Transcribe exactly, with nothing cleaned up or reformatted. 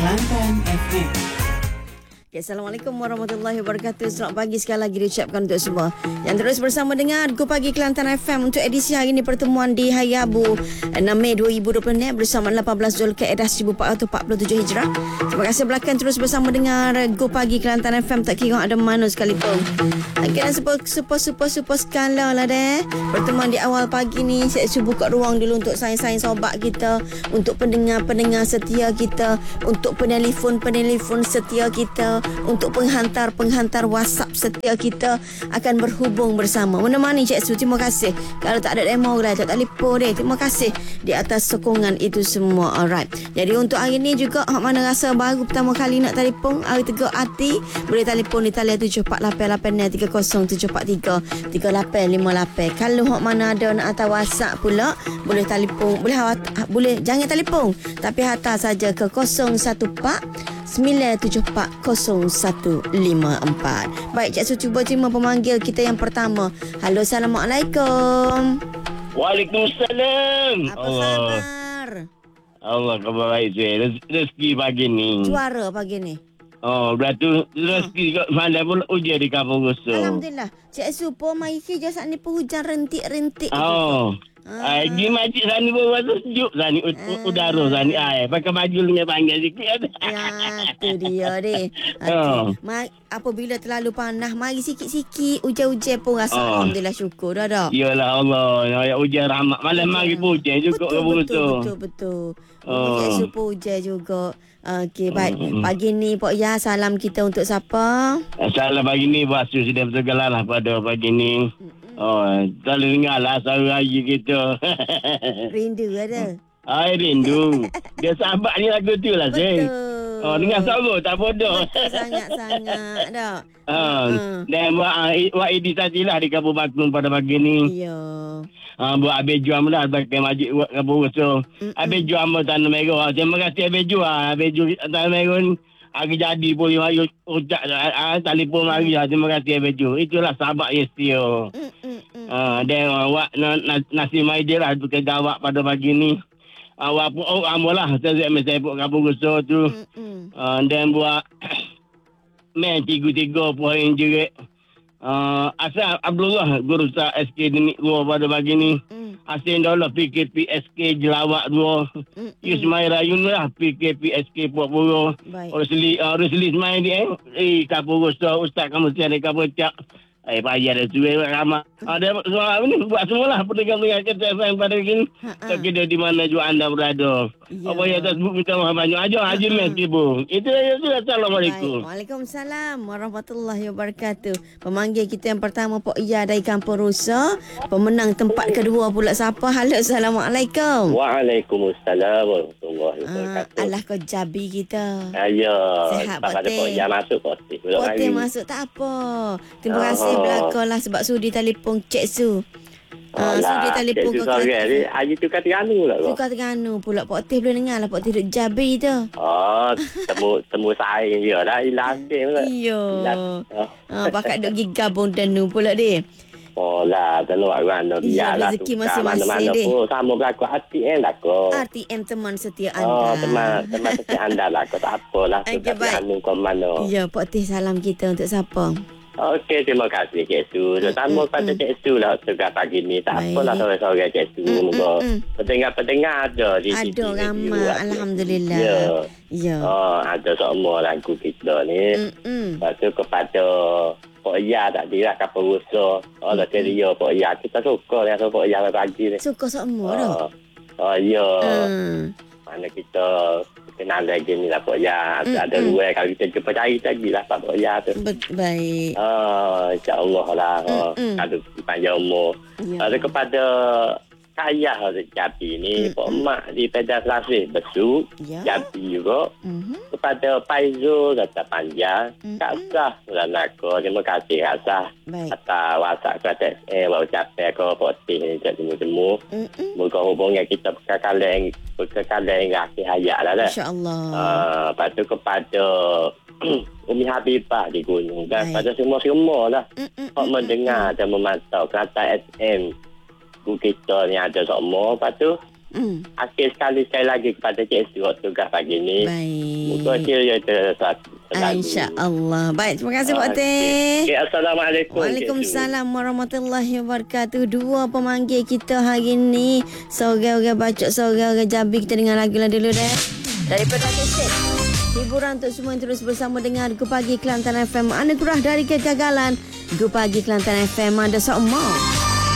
Kelantan F M. Okay, Assalamualaikum warahmatullahi wabarakatuh. Selamat pagi sekali lagi diucapkan untuk semua yang terus bersama dengan Go Pagi Kelantan F M untuk edisi hari ini, pertemuan di hari Rabu enam Mei dua ribu dua puluh bersama lapan belas Zulkaidah seribu empat ratus empat puluh tujuh Hijrah. Terima kasih belakang terus bersama dengan Go Pagi Kelantan F M, tak kira ada mana sekalipun. Kira super super super super skala lah deh. Pertemuan di awal pagi ni saya subuh buka ruang dulu untuk saing-saing sobat kita, untuk pendengar-pendengar setia kita, untuk penelpon-penelpon setia kita, untuk penghantar-penghantar WhatsApp setia kita akan berhubung bersama. Menemani Cik Su, terima kasih. Kalau tak ada demo lah, tak telefon deh. Terima kasih di atas sokongan itu semua. Alright. Jadi untuk hari ni juga, hak mana rasa baru pertama kali nak telefon, hari tegak hati, boleh telefon di talian tujuh empat lapan lapan tiga kosong tujuh empat tiga tiga lapan lima lapan. Kalau hak mana ada nak hantar WhatsApp pula, boleh telefon, boleh boleh jangan telefon, tapi hantar saja ke kosong satu empat sembilan tujuh empat kosong satu lima empat. Baik, Cik Su, cuba terima pemanggil kita yang pertama. Halo, Assalamualaikum. Waalaikumsalam. Apa Allah. khabar? Allah, khabar baik saya. Rez- Rezeki pagi ni. Juara pagi ni. Oh, beratu rezeki kat mana pun hujan di kampung Gosok. Alhamdulillah. Cik Su, pun mari kerja saat ni pun hujan rentik-rentik. Oh. Ah, di masjid sana pun rasa sejuk sana uh, udara sana ai. Pakai baju lengan panjang sikit. Ya, tu dia deh. Oh. Ma- apabila terlalu panas, mari sikit-sikit hujan-hujan pun rasa Oh. alhamdulillah, syukur dah dah. Yalah Allah, ayat hujan rahmat. Malam mari pun hujan juga Betul, kampung betul, Gosok. betul, betul. Oh. Cik Su pun hujan juga. Okey, baik. Pagi ni Pok Ya, salam kita untuk siapa? Salam pagi ni buat Su sudah bersegalah lah pada pagi ni. Oh, selalu dengar lah suara raya kita. Rindu ada. Ai rindu. Dia sahabat ni lagu tu lah, Zee. Betul. Oh, dengar suara tak bodoh. Betul sangat-sangat dah. Ha, Ha. dan buat uh, buat edit tadilah di Kampung Bakung pada pagi ni. Ya. Ha, buat habis jual lah pakai majik buat Kampung Gosok. Habis jual sama Tanah Merah. Terima kasih habis jual. Habis jual Tanah Merah ni. Hari jadi boleh mari ucap ah, telefon mari lah. Terima kasih habis jual. Itulah sahabat yang setia. Ha, dan awak uh, nasi mai dia lah bekerja awak pada pagi ni. Awak pun oh, amolah saya saya buat Kampung Gosok tu. Uh, dan buat main tiga-tiga poin jerit. Uh, Asal Abdullah Guru Ustaz S K Denik dua pada pagi ni. Mm. Asin Daulah P K P S K Jelawak dua. Mm, Yusmail Rayun lah P K P S K Puak Buru. Baik. Rosli uh, Rosli Ismail ni eh. Eh Kampung Gosok Ustaz kamu siapa kamu cak. Eh payah dah suai ramai. Ada soal ni buat semualah pendengar-pendengar kita yang pada begini. Tak kira di mana juga anda berada. Ya. Apa yang tak sebut kita banyak aja Haji Mes Ibu. Itu itu Assalamualaikum. Baik. Waalaikumsalam warahmatullahi wabarakatuh. Pemanggil kita yang pertama Pok Ya dari Kampung Rusa. Pemenang tempat kedua pula siapa? Halo, Assalamualaikum. Waalaikumsalam warahmatullahi Ah, wabarakatuh. alah kau jabi kita. Ya, Sihat, tak Pak ada Teh. Pok Ya masuk Pok Teh. Pote masuk tak apa. Terima Oh. kasih belakang lah sebab sudi telefon Cik Su. Ah, sudi telefon ke Cik Kelantan. Su hari tu kat Terengganu lah. Pok. Suka Terengganu pula. Pok Teh boleh dengar lah Pok Teh duduk jabi tu. Oh, temu temu saing dia dah hilang ke pula. Iya. Oh. Ah, pakat duk pergi gabung danu pula dia. Oh lah, telu orang nak Ya, biarlah rezeki tukar masing-masing mana-mana deh. pun sama berlaku hati eh lah kau. R T M teman setia Oh, anda. teman teman seperti anda lah kau tak apalah tu Okey, kat baik. Terengganu kau mana. Ya, Pok Teh salam kita untuk siapa? Okey, terima kasih Cik Su. Terutama kepada Cik Su lah segar pagi ni. Tak Baik. apalah sore-sore Cik Su. Moga pendengar-pendengar ada di T V Ada ramai, radio. alhamdulillah. Ya. Ya. Oh, ada semua lagu kita ni. Mm-mm. Lepas tu kepada Pok Ya tadi lah Kampung Rusa. Oh, dah ceria Pok Ya. Kita suka lah Pok Ya pagi ni. Suka semua dah. Oh, oh ya. Hmm. Mana kita kenal lagi ni lah Pok Ya. Mm, Ada mm. dua kalau kita jumpa cari lagi lah Pak Pok Ya tu. Be- baik. Oh, insyaAllah lah. Oh, Mm, mm. ada panjang umur. Ya. Ada kepada Kayah Jabi ni, Mm, Pok Mak di Pedas Lasih Besuk, Ya. Jabi juga. Mhm. Kepada Paizul Kata Panjang, Mm, Kak Sah Mulanako, terima kasih Kak Sah. Baik. Atas WhatsApp Kelantan eh baru capai ke Poti ni tak temu-temu. Mm-mm. Moga hubungan kita berkekalan berkekalan hingga akhir hayat lah dah. InsyaAllah. Ah, lepas tu kepada Umi Habibah di Gunung dan Baik. pada semua-semua lah. Mm-mm. Hak mendengar dan memantau Kelantan S M. Buku kita ni ada semua. Lepas tu Hmm. Akhir sekali sekali lagi kepada Cik Estri waktu tugas pagi ni. Baik. Muka ceria terus. InsyaAllah. Baik, terima kasih Pak Teh. Okay, Assalamualaikum. Waalaikumsalam warahmatullahi wabarakatuh. Dua pemanggil kita hari ni. Seorang-orang bacot, seorang-orang Jambi. Kita dengar lagu lah dulu dah. Daripada Kesek. Hiburan untuk semua yang terus bersama dengan Gu Pagi Kelantan F M. Anugerah dari kegagalan. Gu Pagi Kelantan F M ada semua.